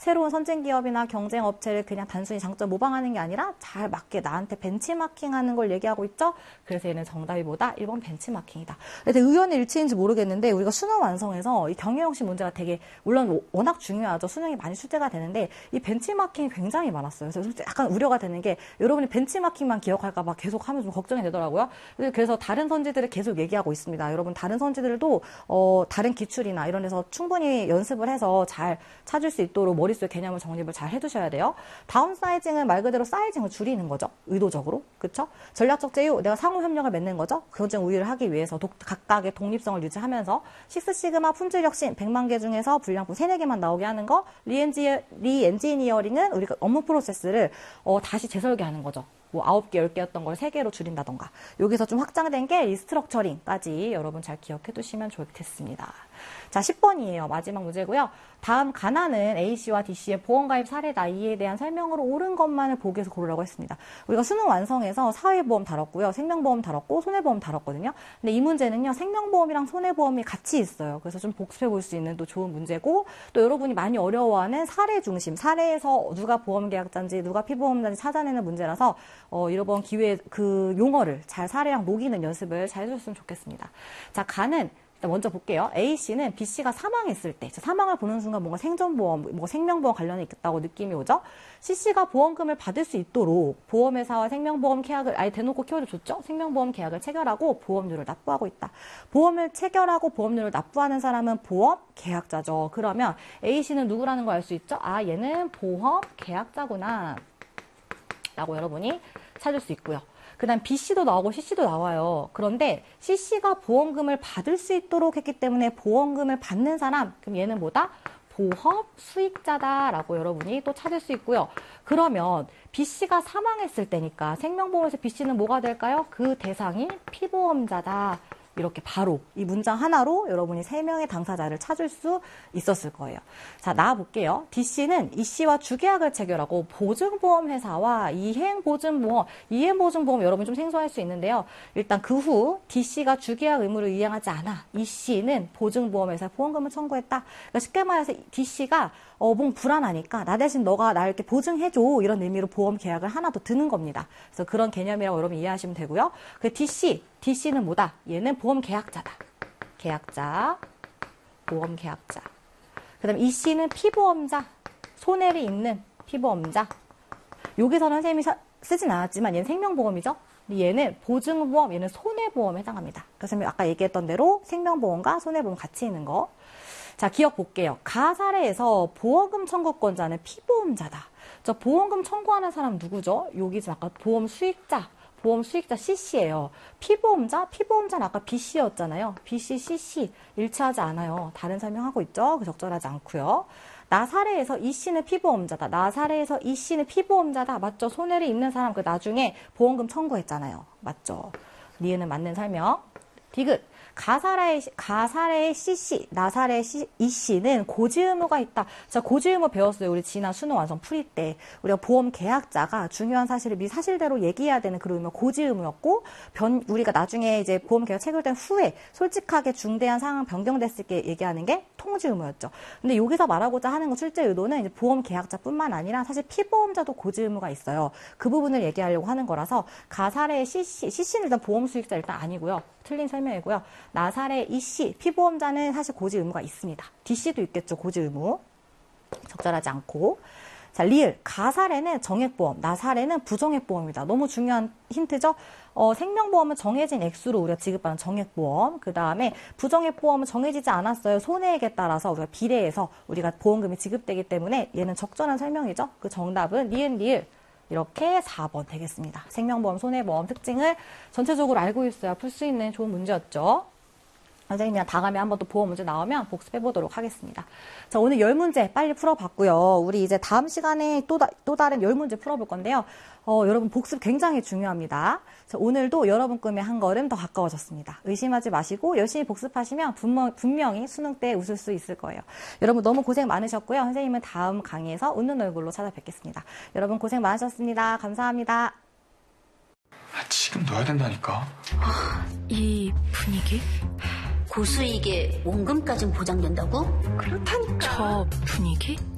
새로운 선진 기업이나 경쟁 업체를 그냥 단순히 장점 모방하는 게 아니라 잘 맞게 나한테 벤치마킹하는 걸 얘기하고 있죠. 그래서 얘는 정답이 뭐다? 1번 벤치마킹이다. 근데 의견의 일치인지 모르겠는데 우리가 수능 완성에서 이 경영형식 문제가 되게 물론 워낙 중요하죠. 수능이 많이 출제가 되는데 이 벤치마킹이 굉장히 많았어요. 그래서 약간 우려가 되는 게 여러분이 벤치마킹만 기억할까 봐 계속 하면 좀 걱정이 되더라고요. 그래서 다른 선지들을 계속 얘기하고 있습니다. 여러분 다른 선지들도 다른 기출이나 이런 데서 충분히 연습을 해서 잘 찾을 수 있도록 머릿속에 개념을 정립을 잘 해두셔야 돼요. 다운사이징은 말 그대로 사이징을 줄이는 거죠. 의도적으로. 그렇죠? 전략적 제휴, 내가 상호 협력을 맺는 거죠. 경쟁 우위를 하기 위해서 각각의 독립성을 유지하면서 식스시그마 품질 혁신 100만 개 중에서 불량품 3, 4개만 나오게 하는 거. 리엔지니어링은 우리가 업무 프로세스를 다시 재설계하는 거죠. 뭐 9개, 10개였던 걸 3개로 줄인다던가. 여기서 좀 확장된 게 리스트럭처링까지 여러분 잘 기억해 두시면 좋겠습니다. 자, 10번이에요. 마지막 문제고요. 다음 가나는 A씨와 D씨의 보험가입 사례다. 이에 대한 설명으로 옳은 것만을 보기 위해서 고르라고 했습니다. 우리가 수능 완성에서 사회보험 다뤘고요. 생명보험 다뤘고 손해보험 다뤘거든요. 근데 이 문제는요. 생명보험이랑 손해보험이 같이 있어요. 그래서 좀 복습해 볼 수 있는 또 좋은 문제고 또 여러분이 많이 어려워하는 사례 중심, 사례에서 누가 보험계약자인지 누가 피보험자인지 찾아내는 문제라서 이번 기회에 그 용어를 잘 사례랑 녹이는 연습을 잘 해줬으면 좋겠습니다. 자, 가는 일단 먼저 볼게요. A씨는 B씨가 사망했을 때, 사망을 보는 순간 뭔가 생존보험, 뭐 생명보험 관련이 있다고 느낌이 오죠? C씨가 보험금을 받을 수 있도록 보험회사와 생명보험 계약을 아예 대놓고 키워줬죠? 생명보험 계약을 체결하고 보험료를 납부하고 있다. 보험을 체결하고 보험료를 납부하는 사람은 보험 계약자죠. 그러면 A씨는 누구라는 걸 알 수 있죠? 아, 얘는 보험 계약자구나. 라고 여러분이 찾을 수 있고요. 그 다음 B씨도 나오고 C씨도 나와요. 그런데 C씨가 보험금을 받을 수 있도록 했기 때문에 보험금을 받는 사람, 그럼 얘는 뭐다? 보험 수익자다라고 여러분이 또 찾을 수 있고요. 그러면 B씨가 사망했을 때니까 생명보험에서 B씨는 뭐가 될까요? 그 대상이 피보험자다. 이렇게 바로 이 문장 하나로 여러분이 3명의 당사자를 찾을 수 있었을 거예요. 자, 나와볼게요. D씨는 E씨와 주계약을 체결하고 보증보험회사와 이행보증보험 여러분 좀 생소할 수 있는데요. 일단 그 후 D씨가 주계약 의무를 이행하지 않아 E씨는 보증보험회사에 보험금을 청구했다. 그러니까 쉽게 말해서 D씨가 뭔 불안하니까 나 대신 너가 나 이렇게 보증해줘 이런 의미로 보험 계약을 하나 더 드는 겁니다. 그래서 그런 개념이라고 여러분 이해하시면 되고요. 그 D씨는 뭐다? 얘는 보험 계약자다. 계약자, 보험 계약자. 그 다음에 E씨는 피보험자, 손해를 입는 피보험자. 여기서는 선생님이 쓰진 않았지만 얘는 생명보험이죠. 얘는 보증보험, 얘는 손해보험에 해당합니다. 그래서 아까 얘기했던 대로 생명보험과 손해보험 같이 있는 거. 자, 기억 볼게요. 가 사례에서 보험금 청구권자는 피보험자다. 저 보험금 청구하는 사람 누구죠? 여기 지금 아까 보험 수익자 C씨예요. 피보험자는 아까 B씨였잖아요. B씨, C씨 일치하지 않아요. 다른 설명하고 있죠? 적절하지 않고요. 나 사례에서 E씨는 피보험자다. 나 사례에서 E씨는 피보험자다. 맞죠? 손해를 입는 사람 그 나중에 보험금 청구했잖아요. 맞죠? 니은은 맞는 설명. 디귿. 가사례의 C씨, 나사례의 E씨는 고지 의무가 있다. 자, 고지 의무 배웠어요. 우리 지난 수능 완성 풀이 때. 우리가 보험 계약자가 중요한 사실을 미 사실대로 얘기해야 되는 그런 의무 고지 의무였고, 우리가 나중에 이제 보험 계약 체결된 후에 솔직하게 중대한 상황 변경됐을 때 얘기하는 게 통지 의무였죠. 근데 여기서 말하고자 하는 건 실제 의도는 이제 보험 계약자뿐만 아니라 사실 피보험자도 고지 의무가 있어요. 그 부분을 얘기하려고 하는 거라서 가사례의 CC는 일단 보험 수익자 일단 아니고요. 틀린 설명이고요. 나사례 E씨, 피보험자는 사실 고지 의무가 있습니다. D씨도 있겠죠, 고지 의무. 적절하지 않고. 자, 리을. 가사례는 정액보험, 나사례는 부정액보험입니다. 너무 중요한 힌트죠? 생명보험은 정해진 액수로 우리가 지급하는 정액보험. 그 다음에 부정액보험은 정해지지 않았어요. 손해액에 따라서 우리가 비례해서 우리가 보험금이 지급되기 때문에 얘는 적절한 설명이죠. 그 정답은 리을. 이렇게 4번 되겠습니다. 생명보험, 손해보험 특징을 전체적으로 알고 있어야 풀 수 있는 좋은 문제였죠. 선생님이랑 다음에 한번 또 보험 문제 나오면 복습해 보도록 하겠습니다. 자, 오늘 10문제 빨리 풀어봤고요. 우리 이제 다음 시간에 또 다른 10문제 풀어볼 건데요. 여러분 복습 굉장히 중요합니다. 자, 오늘도 여러분 꿈에 한 걸음 더 가까워졌습니다. 의심하지 마시고 열심히 복습하시면 분명히 수능 때 웃을 수 있을 거예요. 여러분 너무 고생 많으셨고요. 선생님은 다음 강의에서 웃는 얼굴로 찾아뵙겠습니다. 여러분 고생 많으셨습니다. 감사합니다. 지금 넣어야 된다니까. 이 분위기? 고수익에 원금까진 보장된다고? 그렇다니까. 저 분위기?